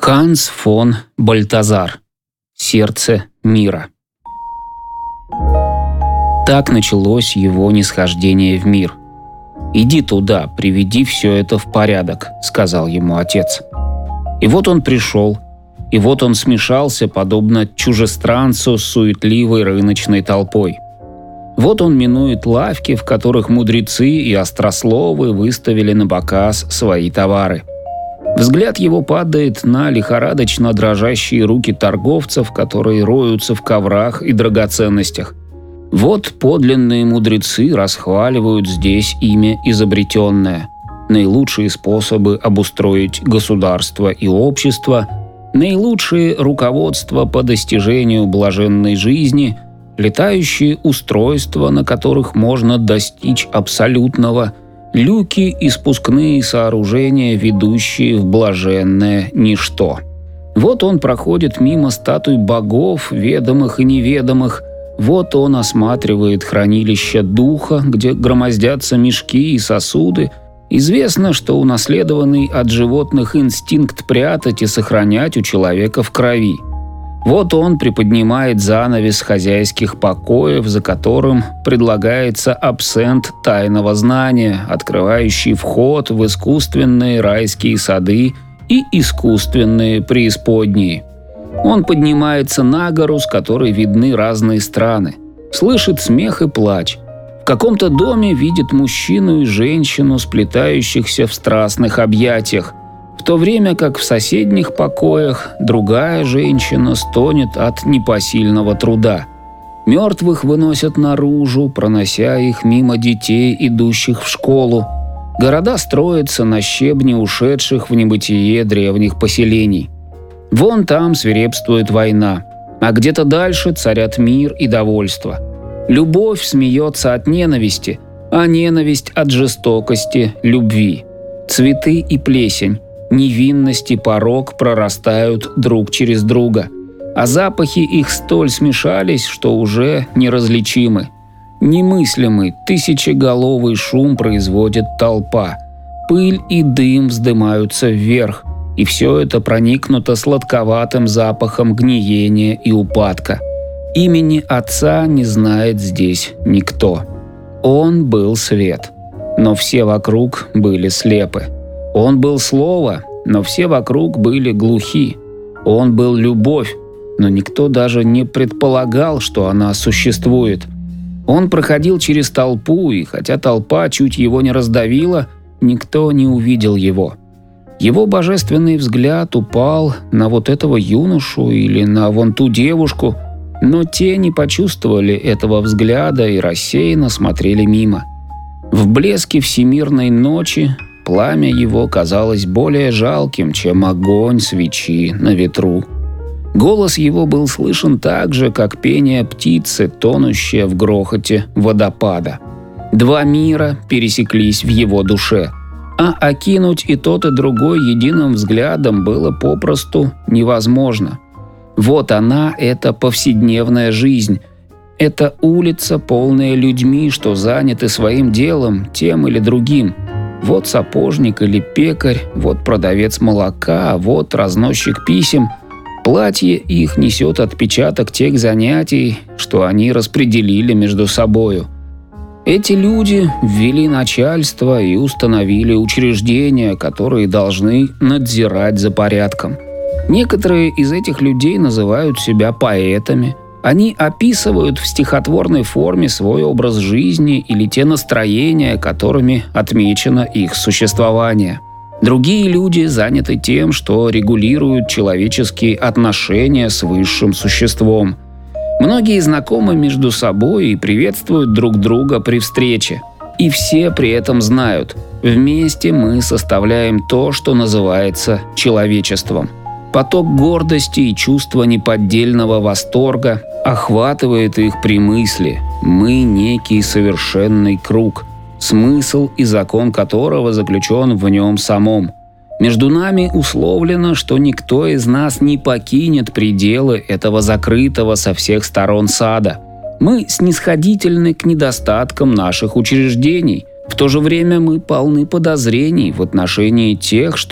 Ханс фон Бальтазар. Сердце мира. Так началось его нисхождение в мир. «Иди туда, приведи все это в порядок», — сказал ему отец. И вот он пришел, и вот он смешался, подобно чужестранцу с суетливой рыночной толпой. Вот он минует лавки, в которых мудрецы и острословы выставили на показ свои товары. Взгляд его падает на лихорадочно дрожащие руки торговцев, которые роются в коврах и драгоценностях. Вот подлинные мудрецы расхваливают здесь имя изобретенное, наилучшие способы обустроить государство и общество, наилучшие руководства по достижению блаженной жизни, летающие устройства, на которых можно достичь абсолютного, люки и спускные сооружения, ведущие в блаженное ничто. Вот он проходит мимо статуй богов, ведомых и неведомых. Вот он осматривает хранилище духа, где громоздятся мешки и сосуды. Известно, что унаследованный от животных инстинкт прятать и сохранять у человека в крови. Вот он приподнимает занавес хозяйских покоев, за которым предлагается абсент тайного знания, открывающий вход в искусственные райские сады и искусственные преисподние. Он поднимается на гору, с которой видны разные страны, слышит смех и плач. В каком-то доме видит мужчину и женщину, сплетающихся в страстных объятиях, в то время как в соседних покоях другая женщина стонет от непосильного труда. Мертвых выносят наружу, пронося их мимо детей, идущих в школу. Города строятся на щебне ушедших в небытие древних поселений. Вон там свирепствует война, а где-то дальше царят мир и довольство. Любовь смеется от ненависти, а ненависть от жестокости любви. Цветы и плесень, невинность и порок прорастают друг через друга, а запахи их столь смешались, что уже неразличимы. Немыслимый тысячеголовый шум производит толпа. Пыль и дым вздымаются вверх, и все это проникнуто сладковатым запахом гниения и упадка. Имени Отца не знает здесь никто. Он был свет, но все вокруг были слепы. Он был Слово, но все вокруг были глухи. Он был любовь, но никто даже не предполагал, что она существует. Он проходил через толпу, и хотя толпа чуть его не раздавила, никто не увидел его. Его божественный взгляд упал на вот этого юношу или на вон ту девушку, но те не почувствовали этого взгляда и рассеянно смотрели мимо. В блеске всемирной ночи пламя его казалось более жалким, чем огонь свечи на ветру. Голос его был слышен так же, как пение птицы, тонущее в грохоте водопада. Два мира пересеклись в его душе, а окинуть и тот, и другой единым взглядом было попросту невозможно. Вот она, эта повседневная жизнь. Это улица, полная людьми, что заняты своим делом, тем или другим. Вот сапожник или пекарь, вот продавец молока, вот разносчик писем. Платье их несет отпечаток тех занятий, что они распределили между собою. Эти люди ввели начальство и установили учреждения, которые должны надзирать за порядком. Некоторые из этих людей называют себя поэтами. Они описывают в стихотворной форме свой образ жизни или те настроения, которыми отмечено их существование. Другие люди заняты тем, что регулируют человеческие отношения с высшим существом. Многие знакомы между собой и приветствуют друг друга при встрече. И все при этом знают, вместе мы составляем то, что называется человечеством. Поток гордости и чувства неподдельного восторга охватывает их при мысли «мы некий совершенный круг», смысл и закон которого заключен в нем самом. Между нами условлено, что никто из нас не покинет пределы этого закрытого со всех сторон сада. Мы снисходительны к недостаткам наших учреждений. В то же время мы полны подозрений в отношении тех, что